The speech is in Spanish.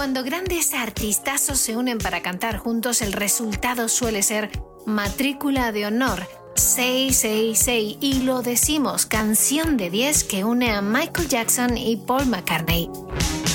Cuando grandes artistazos se unen para cantar juntos, el resultado suele ser matrícula de honor, 666, y lo decimos, canción de 10 que une a Michael Jackson y Paul McCartney.